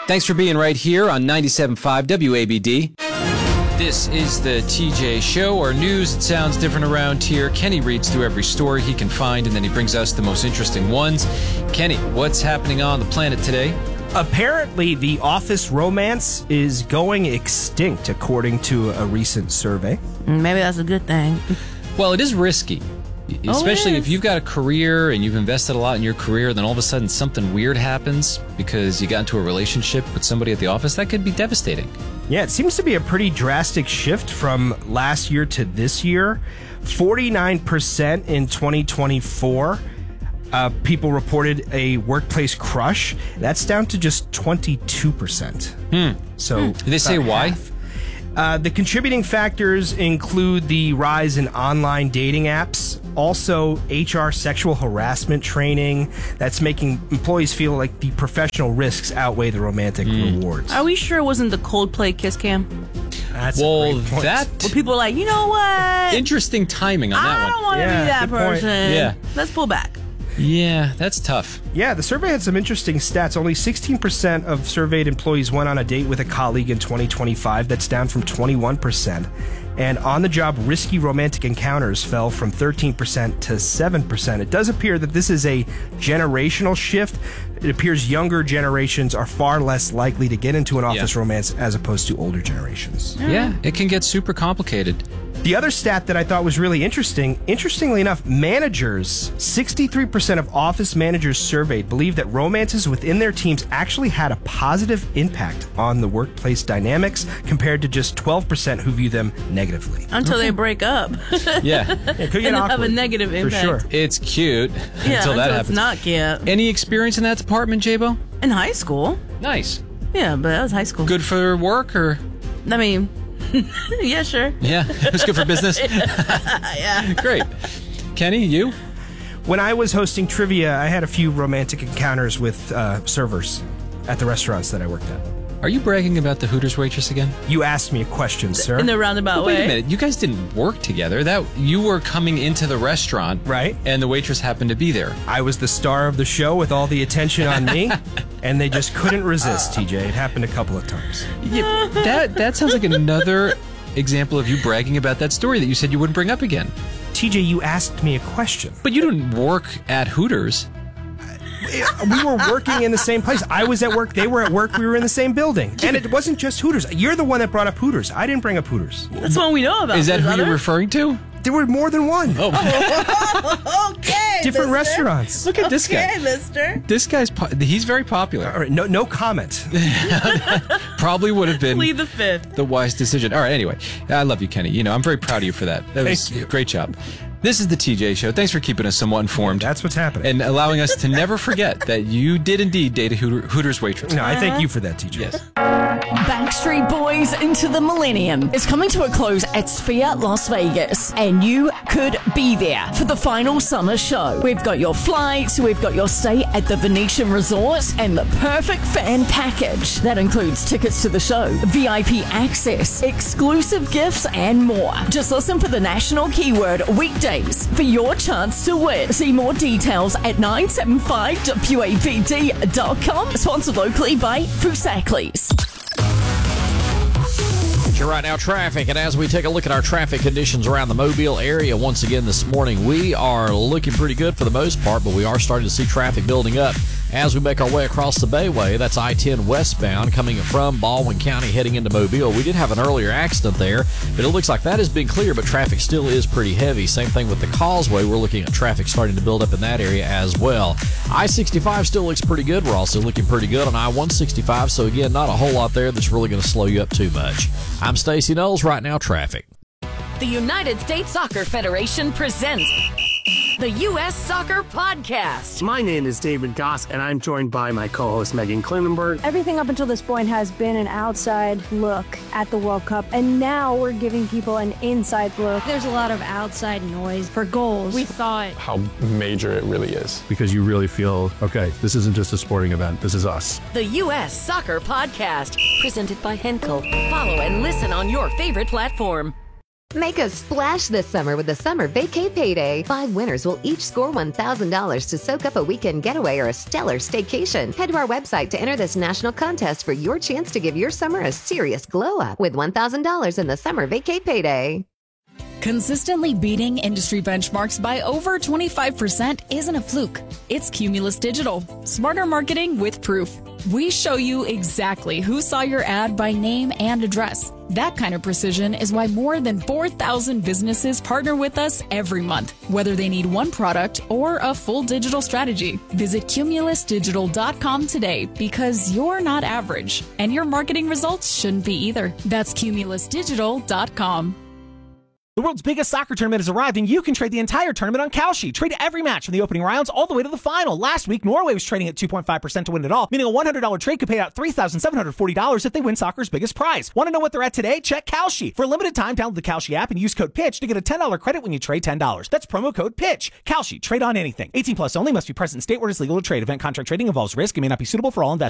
Thanks for being right here on 97.5 WABD. This is the TJ Show, our news. It sounds different around here. Kenny reads through every story he can find, and then he brings us the most interesting ones. Kenny, what's happening on the planet today? Apparently, the office romance is going extinct, according to a recent survey. Maybe that's a good thing. Well, it is risky. Especially if you've got a career and you've invested a lot in your career, then all of a sudden something weird happens because you got into a relationship with somebody at the office. That could be devastating. Yeah, it seems to be a pretty drastic shift from last year to this year. 49% in 2024. People reported a workplace crush. That's down to just 22%. So did they say why? Half. The contributing factors include the rise in online dating apps, also HR sexual harassment training that's making employees feel like the professional risks outweigh the romantic rewards. Are we sure it wasn't the Coldplay kiss cam? That's a great point. Where people are like, you know what? Interesting timing on that I one. don't want to be that good point. person. Yeah. Let's pull back. Yeah, that's tough. Yeah, the survey had some interesting stats. Only 16% of surveyed employees went on a date with a colleague in 2025. That's down from 21%. And on-the-job risky romantic encounters fell from 13% to 7%. It does appear that this is a generational shift. It appears younger generations are far less likely to get into an office romance as opposed to older generations. Yeah, it can get super complicated. The other stat that I thought was really interesting, interestingly enough, managers, 63% of office managers surveyed believe that romances within their teams actually had a positive impact on the workplace dynamics compared to just 12% who view them negatively. Until they break up. Yeah. It could get And awkward, have a negative impact. For sure. It's cute until that happens. It's not cute. Any experience in that department, J-Bo? In high school. Nice. Yeah, but that was high school. Good for work or? I mean, yeah, sure. Yeah, it was good for business. Yeah. Great. Kenny, you? When I was hosting trivia, I had a few romantic encounters with servers at the restaurants that I worked at. Are you bragging about the Hooters waitress again? You asked me a question, sir. In the roundabout way. Wait a minute. You guys didn't work together. That you were coming into the restaurant, right? And the waitress happened to be there. I was the star of the show with all the attention on me, and they just couldn't resist, TJ. It happened a couple of times. Yeah, that sounds like another example of you bragging about that story that you said you wouldn't bring up again. TJ, you asked me a question. But you didn't work at Hooters. We were working in the same place. I was at work. They were at work. We were in the same building. And it wasn't just Hooters. You're the one that brought up Hooters. I didn't bring up Hooters. That's one we know about. Is that who you're referring to? There were more than one. Oh. Okay, Different mister. restaurants. Look at this guy. Okay, mister. This guy's he's very popular. All right, no comment. Probably would have been Plead the fifth. the wise decision. All right, anyway. I love you, Kenny. You know, I'm very proud of you for that. That was Thank you. Great job. This is the TJ Show. Thanks for keeping us somewhat informed. That's what's happening. And allowing us to never forget that you did indeed date a Hooters waitress. No, I thank you for that, TJ. Yes. Backstreet Boys Into the Millennium is coming to a close at Sphere Las Vegas, and you could be there for the final summer show. We've got your flights, we've got your stay at the Venetian Resort, and the perfect fan package. That includes tickets to the show, VIP access, exclusive gifts, and more. Just listen for the national keyword weekdays for your chance to win. See more details at 975wabd.com. Sponsored locally by Fusaklis. You're right now, traffic, and as we take a look at our traffic conditions around the Mobile area once again this morning, we are looking pretty good for the most part, but we are starting to see traffic building up as we make our way across the Bayway. That's I-10 westbound coming from Baldwin County heading into Mobile. We did have an earlier accident there, but it looks like that has been clear, but traffic still is pretty heavy. Same thing with the Causeway. We're looking at traffic starting to build up in that area as well. I-65 still looks pretty good. We're also looking pretty good on I-165, so again, not a whole lot there that's really going to slow you up too much. I'm Stacey Knowles. Right now, traffic. The United States Soccer Federation presents the U.S. Soccer Podcast. My name is David Goss, and I'm joined by my co-host Megan Klinenberg. Everything up until this point has been an outside look at the World Cup, and now we're giving people an inside look. There's a lot of outside noise for goals. We thought how major it really is. Because you really feel, okay, this isn't just a sporting event, this is us. The U.S. Soccer Podcast, presented by Henkel. Follow and listen on your favorite platform. Make a splash this summer with the Summer Vacay Payday. 5 winners will each score $1,000 to soak up a weekend getaway or a stellar staycation. Head to our website to enter this national contest for your chance to give your summer a serious glow up with $1,000 in the Summer Vacay Payday. Consistently beating industry benchmarks by over 25% isn't a fluke. It's Cumulus Digital. Smarter marketing with proof. We show you exactly who saw your ad by name and address. That kind of precision is why more than 4,000 businesses partner with us every month, whether they need one product or a full digital strategy. Visit cumulusdigital.com today because you're not average, and your marketing results shouldn't be either. That's cumulusdigital.com. The world's biggest soccer tournament has arrived, and you can trade the entire tournament on Kalshi. Trade every match from the opening rounds all the way to the final. Last week, Norway was trading at 2.5% to win it all, meaning a $100 trade could pay out $3,740 if they win soccer's biggest prize. Want to know what they're at today? Check Kalshi. For a limited time, download the Kalshi app and use code PITCH to get a $10 credit when you trade $10. That's promo code PITCH. Kalshi. Trade on anything. 18 plus only. Must be present in state where it's legal to trade. Event contract trading involves risk and may not be suitable for all investors.